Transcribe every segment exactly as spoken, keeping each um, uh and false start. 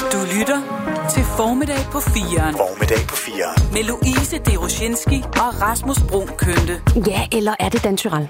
Du lytter til Formiddag på firen. Formiddag på firen. Med Louise Deroshinski og Rasmus Bruun Kønte. Ja, eller er det Dan Tyrell?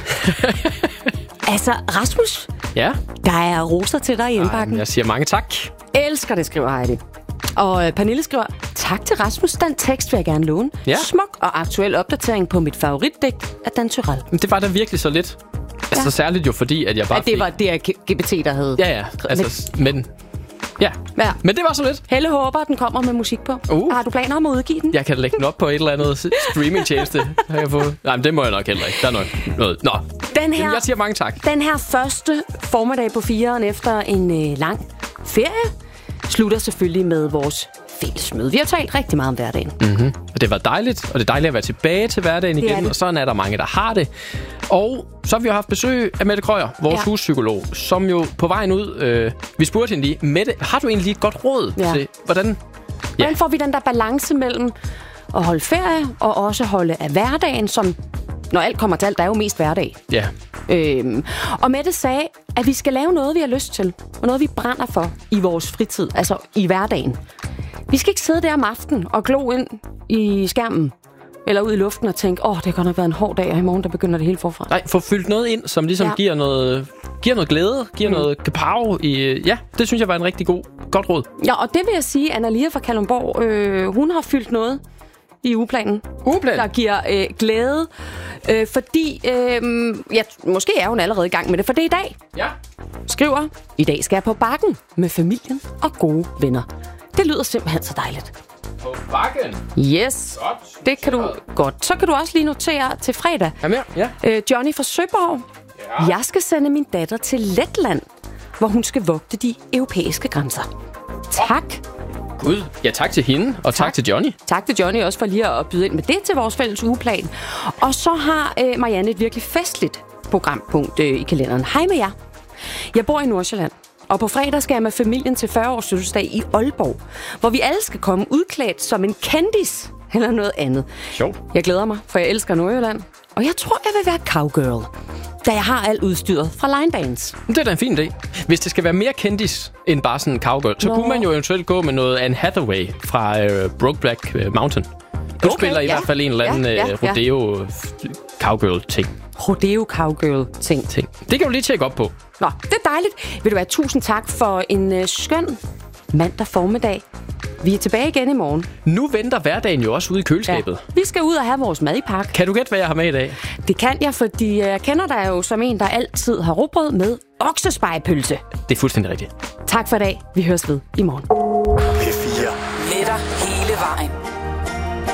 Altså, Rasmus, Ja? der er roser til dig i indbakken. Jeg siger mange tak. Elsker det, skriver Heidi. Og øh, Pernille skriver, tak til Rasmus, den tekst vil jeg gerne låne. Ja. Smuk og aktuel opdatering på mit favoritdigt af Dan Tyrell. Men det var da virkelig så lidt. Altså Ja. særligt jo fordi, at jeg bare At det var det G B T, der havde... Ja, ja. Altså, men... Ja. Ja. Men det var så lidt. Helle håber, den kommer med musik på. Uh. Har du planer om at udgive den? Jeg kan lægge den op på et eller andet streamingtjeneste. Har jeg fået. Nej, men det må jeg nok heller ikke. Der er nok noget. Nå. Den her, Jamen, jeg siger mange tak. den her første formiddag på firen efter en øh, lang ferie slutter selvfølgelig med vores fællesmøde. Vi har talt rigtig meget om hverdagen. Mm-hmm. Og det var dejligt, og det er dejligt at være tilbage til hverdagen Det er igen, det. og sådan er der mange, der har det. Og så har vi jo haft besøg af Mette Krøyer, vores Ja. huspsykolog, som jo på vejen ud, øh, vi spurgte hende lige, Mette, har du egentlig et godt råd Ja. til, hvordan... Hvordan får vi den der balance mellem at holde ferie og også holde af hverdagen, som når alt kommer til alt, der er jo mest hverdag. Ja, Øhm, og Mette sagde, at vi skal lave noget, vi har lyst til, og noget, vi brænder for i vores fritid, altså i hverdagen. Vi skal ikke sidde der om aftenen og glo ind i skærmen, eller ud i luften og tænke, åh, oh, det har godt nok været en hård dag, og i morgen der begynder det hele forfra. nej, få fyldt noget ind, som ligesom Ja. ja. giver noget... Giver noget glæde, giver mm. noget kapav i... Ja, det synes jeg var en rigtig god, godt råd. Ja, og det vil jeg sige, Anna Lia fra Kalundborg, øh, hun har fyldt noget i ugeplanen, Ugeplan. der giver øh, glæde, øh, fordi, øh, ja, måske er hun allerede i gang med det, for det er i dag. Ja. Skriver, i dag skal jeg på bakken med familien og gode venner. Det lyder simpelthen så dejligt. På bakken. Yes, Godt. det kan du godt. Så kan du også lige notere til fredag. Jamen, ja. Øh, Johnny fra Søborg. Ja. Jeg skal sende min datter til Letland, hvor hun skal vogte de europæiske grænser. Tak. Gud. Ja, tak til hende, og tak, tak til Johnny. Tak til Johnny også for lige at byde ind med det til vores fælles ugeplan. Og så har øh, Marianne et virkelig festligt programpunkt øh, i kalenderen. Hej med jer. Jeg bor i Nordsjælland, og på fredag skal jeg med familien til fyrre års fødselsdag i Aalborg, hvor vi alle skal komme udklædt som en kendis eller noget andet. Sjovt. Jeg glæder mig, for jeg elsker Nordjylland, og jeg tror, jeg vil være cowgirl, da jeg har alt udstyret fra Line Dance. Det er da en fin idé. Hvis det skal være mere kendis end bare sådan en cowgirl, så Nå. kunne man jo eventuelt gå med noget Anne Hathaway fra øh, Brokeback Mountain. Du Okay, spiller i ja. hvert fald en eller anden Ja, ja, øh, ja. rodeo cowgirl ting. Rodeo cowgirl ting. ting. Det kan du lige tjekke op på. Nå, det er dejligt. Vil du være tusind tak for en øh, skøn mandag formiddag. Vi er tilbage igen i morgen. Nu venter hverdagen jo også ude i køleskabet. Ja. Vi skal ud og have vores mad i pakke. Kan du gætte, hvad jeg har med i dag? Det kan jeg, fordi jeg kender dig jo som en, der altid har rugbrød med oksespejepølse. Det er fuldstændig rigtigt. Tak for i dag. Vi høres ved i morgen. P fire. Med dig hele vejen.